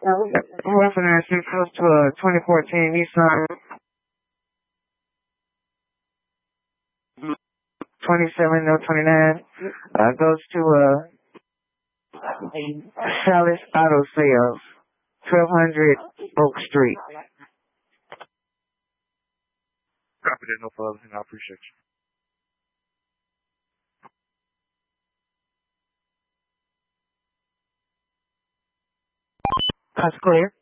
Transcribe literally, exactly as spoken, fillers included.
reference is close to a twenty fourteen Nissan twenty-seven oh twenty-nine. Uh, goes to uh, Salis Auto Sales, twelve hundred Oak Street. Copy that, no problem, and I appreciate you. That's clear.